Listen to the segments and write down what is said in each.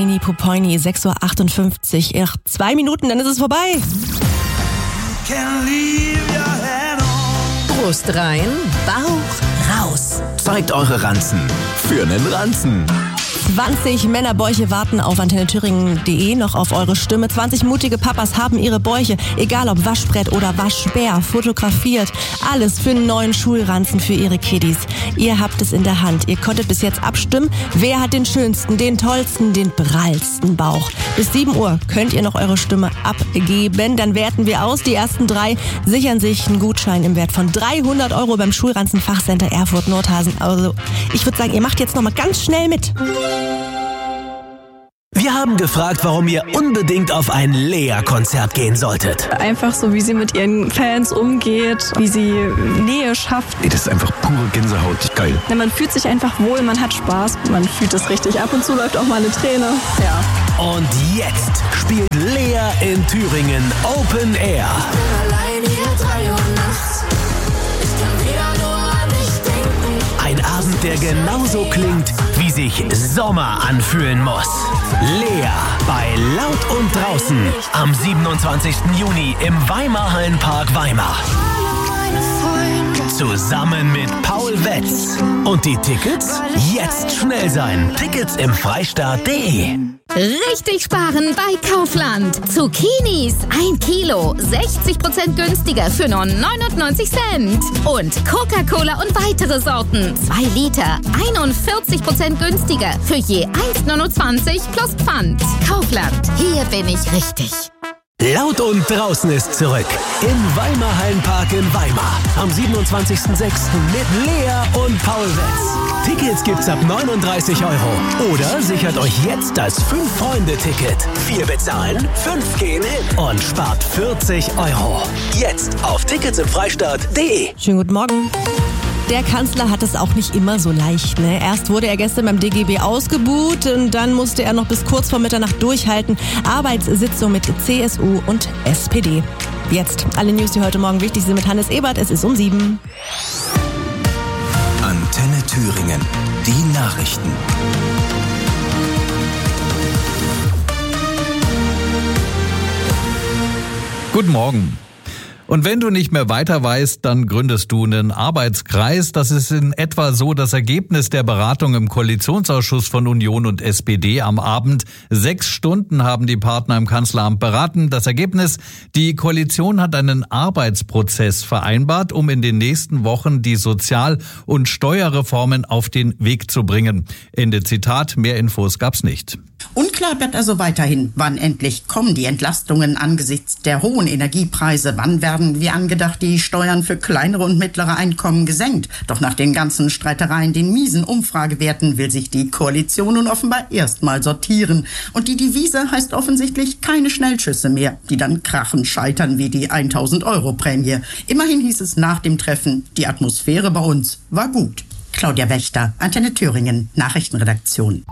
Moini Pupoini, 6:58 Uhr. 2 Minuten, dann ist es vorbei. Brust rein, Bauch raus. Zeigt eure Ranzen für nen Ranzen. 20 Männerbäuche warten auf antennethüringen.de noch auf eure Stimme. 20 mutige Papas haben ihre Bäuche, egal ob Waschbrett oder Waschbär, fotografiert. Alles für einen neuen Schulranzen für ihre Kiddies. Ihr habt es in der Hand. Ihr konntet bis jetzt abstimmen. Wer hat den schönsten, den tollsten, den prallsten Bauch? Bis 7 Uhr könnt ihr noch eure Stimme abgeben. Dann werten wir aus. Die ersten 3 sichern sich einen Gutschein im Wert von 300 € beim Schulranzen-Fachcenter Erfurt-Nordhausen. Also ich würde sagen, ihr macht jetzt noch mal ganz schnell mit. Wir haben gefragt, warum ihr unbedingt auf ein Lea-Konzert gehen solltet. Einfach so, wie sie mit ihren Fans umgeht, wie sie Nähe schafft. Das ist einfach pure Gänsehaut, geil. Ja, man fühlt sich einfach wohl, man hat Spaß, man fühlt es richtig. Ab und zu läuft auch mal eine Träne. Ja. Und jetzt spielt Lea in Thüringen Open Air. Ich bin allein hier 3 Uhr nachts. Ich kann wieder nur an dich denken. Ein Abend, der genauso klingt, wie sich Sommer anfühlen muss. Lea bei Laut und Draußen am 27. Juni im Weimar-Hallenpark Weimar. Zusammen mit Paul Wetz. Und die Tickets? Jetzt schnell sein. Tickets im Freistaat.de. Richtig sparen bei Kaufland. Zucchinis 1 Kilo, 60% günstiger für nur 99 Cent. Und Coca-Cola und weitere Sorten 2 Liter, 41% günstiger für je 1,29 plus Pfand. Kaufland, hier bin ich richtig. Laut und Draußen ist zurück. Im Weimar-Hallenpark in Weimar. Am 27.06. mit Lea und Paul Wetz. Tickets gibt's ab 39 €. Oder sichert euch jetzt das 5-Freunde-Ticket. 4 bezahlen, 5 gehen hin und spart 40 €. Jetzt auf ticketsimfreistaat.de. Schönen guten Morgen. Der Kanzler hat es auch nicht immer so leicht, ne? Erst wurde er gestern beim DGB ausgebuht und dann musste er noch bis kurz vor Mitternacht durchhalten. Arbeitssitzung mit CSU und SPD. Jetzt alle News, die heute Morgen wichtig sind mit Hannes Ebert. Es ist um 7. Antenne Thüringen. Die Nachrichten. Guten Morgen. Und wenn du nicht mehr weiter weißt, dann gründest du einen Arbeitskreis. Das ist in etwa so das Ergebnis der Beratung im Koalitionsausschuss von Union und SPD am Abend. 6 Stunden haben die Partner im Kanzleramt beraten. Das Ergebnis: Die Koalition hat einen Arbeitsprozess vereinbart, um in den nächsten Wochen die Sozial- und Steuerreformen auf den Weg zu bringen. Ende Zitat. Mehr Infos gab's nicht. Unklar bleibt also weiterhin, wann endlich kommen die Entlastungen angesichts der hohen Energiepreise. Wann werden, wie angedacht, die Steuern für kleinere und mittlere Einkommen gesenkt? Doch nach den ganzen Streitereien, den miesen Umfragewerten, will sich die Koalition nun offenbar erstmal sortieren. Und die Devise heißt offensichtlich keine Schnellschüsse mehr, die dann krachend scheitern wie die 1.000 € Prämie. Immerhin hieß es nach dem Treffen, die Atmosphäre bei uns war gut. Claudia Wächter, Antenne Thüringen, Nachrichtenredaktion.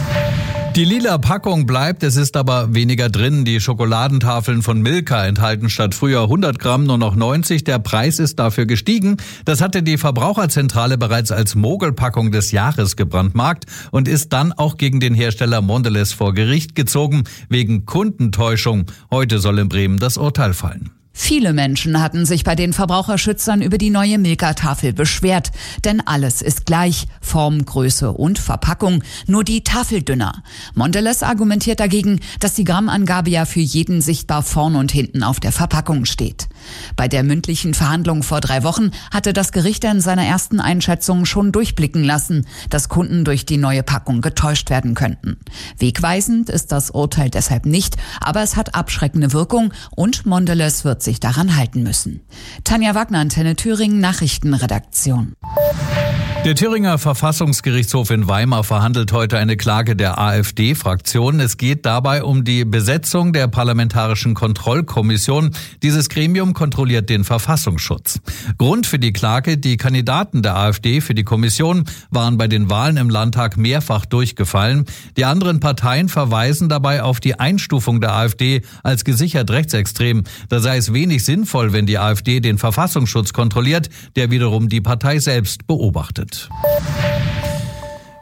Die lila Packung bleibt, es ist aber weniger drin. Die Schokoladentafeln von Milka enthalten statt früher 100 Gramm nur noch 90. Der Preis ist dafür gestiegen. Das hatte die Verbraucherzentrale bereits als Mogelpackung des Jahres gebrandmarkt und ist dann auch gegen den Hersteller Mondelez vor Gericht gezogen, wegen Kundentäuschung. Heute soll in Bremen das Urteil fallen. Viele Menschen hatten sich bei den Verbraucherschützern über die neue Milka-Tafel beschwert. Denn alles ist gleich, Form, Größe und Verpackung, nur die Tafel dünner. Mondelez argumentiert dagegen, dass die Grammangabe ja für jeden sichtbar vorn und hinten auf der Verpackung steht. Bei der mündlichen Verhandlung vor 3 Wochen hatte das Gericht in seiner ersten Einschätzung schon durchblicken lassen, dass Kunden durch die neue Packung getäuscht werden könnten. Wegweisend ist das Urteil deshalb nicht, aber es hat abschreckende Wirkung und Mondelez wird sich daran halten müssen. Tanja Wagner, Antenne Thüringen, Nachrichtenredaktion. Der Thüringer Verfassungsgerichtshof in Weimar verhandelt heute eine Klage der AfD-Fraktion. Es geht dabei um die Besetzung der Parlamentarischen Kontrollkommission. Dieses Gremium kontrolliert den Verfassungsschutz. Grund für die Klage: Die Kandidaten der AfD für die Kommission waren bei den Wahlen im Landtag mehrfach durchgefallen. Die anderen Parteien verweisen dabei auf die Einstufung der AfD als gesichert rechtsextrem. Da sei es wenig sinnvoll, wenn die AfD den Verfassungsschutz kontrolliert, der wiederum die Partei selbst beobachtet.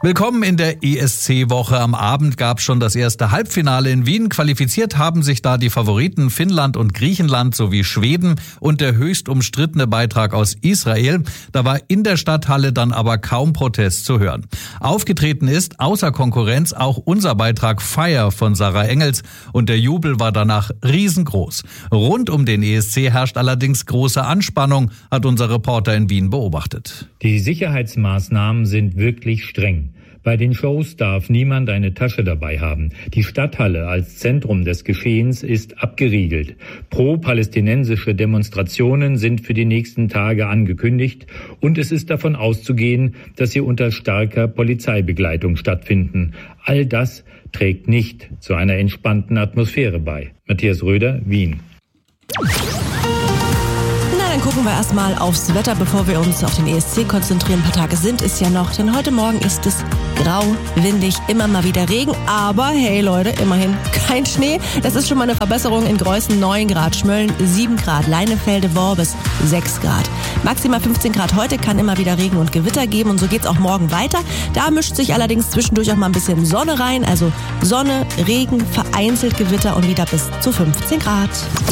Willkommen in der ESC-Woche. Am Abend gab es schon das erste Halbfinale in Wien. Qualifiziert haben sich da die Favoriten Finnland und Griechenland sowie Schweden und der höchst umstrittene Beitrag aus Israel. Da war in der Stadthalle dann aber kaum Protest zu hören. Aufgetreten ist außer Konkurrenz auch unser Beitrag Fire von Sarah Engels und der Jubel war danach riesengroß. Rund um den ESC herrscht allerdings große Anspannung, hat unser Reporter in Wien beobachtet. Die Sicherheitsmaßnahmen sind wirklich streng. Bei den Shows darf niemand eine Tasche dabei haben. Die Stadthalle als Zentrum des Geschehens ist abgeriegelt. Pro-palästinensische Demonstrationen sind für die nächsten Tage angekündigt und es ist davon auszugehen, dass sie unter starker Polizeibegleitung stattfinden. All das trägt nicht zu einer entspannten Atmosphäre bei. Matthias Röder, Wien. Dann gucken wir erstmal aufs Wetter, bevor wir uns auf den ESC konzentrieren. Ein paar Tage sind es ja noch, denn heute Morgen ist es grau, windig, immer mal wieder Regen. Aber hey Leute, immerhin kein Schnee. Das ist schon mal eine Verbesserung. In Greußen 9 Grad, Schmölln 7 Grad, Leinefelde, Worbis 6 Grad. Maximal 15 Grad heute, kann immer wieder Regen und Gewitter geben und so geht's auch morgen weiter. Da mischt sich allerdings zwischendurch auch mal ein bisschen Sonne rein. Also Sonne, Regen, vereinzelt Gewitter und wieder bis zu 15 Grad.